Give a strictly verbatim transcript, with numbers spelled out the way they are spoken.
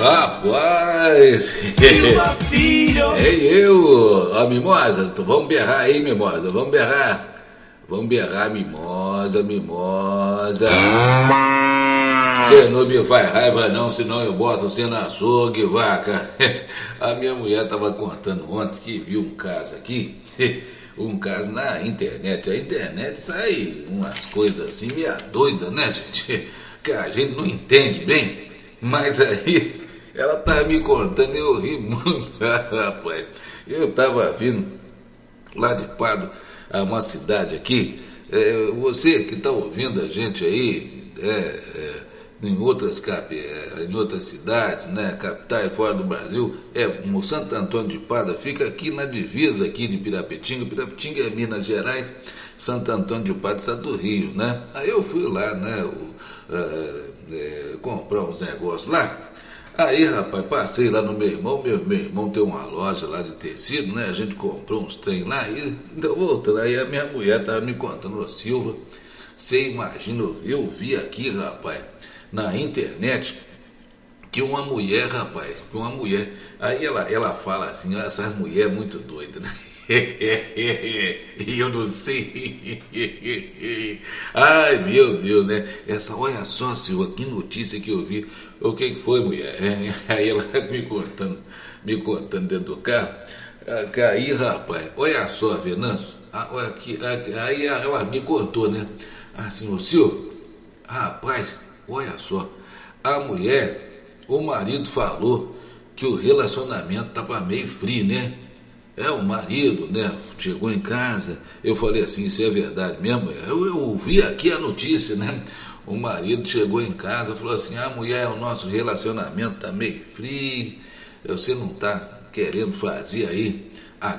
Rapaz! Ei, eu! A mimosa, vamos berrar aí, mimosa, vamos berrar. Vamos berrar, mimosa, mimosa. Você não me faz raiva não, senão eu boto você na açougue, vaca. A minha mulher tava contando ontem que viu um caso aqui, um caso na internet. A internet sai umas coisas assim meia doida, né, gente? Que a gente não entende bem. Mas aí ela tava me contando e eu ri muito, rapaz. Eu tava vindo lá de Pardo, a uma cidade aqui. É, você que está ouvindo a gente aí, é, é, em outras capi, é, em outras cidades, né, capitais fora do Brasil, é, o Santo Antônio de Padre fica aqui na divisa aqui de Pirapetinga. Pirapetinga é Minas Gerais, Santo Antônio de Padre está do Rio, né? Aí eu fui lá, né, o, é, é, comprar uns negócios lá. Aí, rapaz, passei lá no meu irmão, meu, meu irmão tem uma loja lá de tecido, né? A gente comprou uns trem lá, e então voltando, aí a minha mulher tava me contando, ô Silva, você imagina, eu vi aqui, rapaz, na internet, que uma mulher, rapaz, que uma mulher, aí ela, ela fala assim, essa mulher é muito doida, né? E eu não sei. Ai, meu Deus, né? Essa, olha só, Silva, que notícia que eu vi. O que que foi, mulher? Aí ela me contando, me contando dentro do carro. Aí, rapaz, olha só, Venâncio. Olha aqui, aí ela me contou, né? Assim, o Silva, rapaz, olha só. A mulher, o marido falou que o relacionamento tava meio frio, né? É, o marido, né, chegou em casa, eu falei assim, isso é verdade mesmo? Eu, eu ouvi aqui a notícia, né? O marido chegou em casa, falou assim, ah, mulher, o nosso relacionamento tá meio frio, você não tá querendo fazer aí